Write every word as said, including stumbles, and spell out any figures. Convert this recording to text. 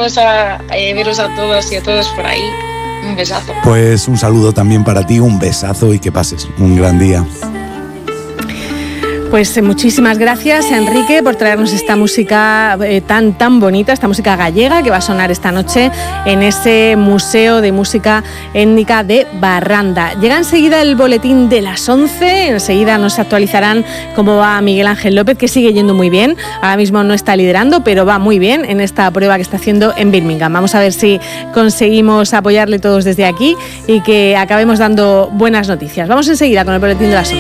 esperamos a, a veros a todos y a todos por ahí. Un besazo. Pues un saludo también para ti, un besazo y que pases un gran día. Pues eh, muchísimas gracias, Enrique, por traernos esta música eh, tan, tan bonita, esta música gallega que va a sonar esta noche en ese Museo de Música Étnica de Barranda. Llega enseguida el boletín de las once, enseguida nos actualizarán cómo va Miguel Ángel López, que sigue yendo muy bien. Ahora mismo no está liderando, pero va muy bien en esta prueba que está haciendo en Birmingham. Vamos a ver si conseguimos apoyarle todos desde aquí y que acabemos dando buenas noticias. Vamos enseguida con el boletín de las once.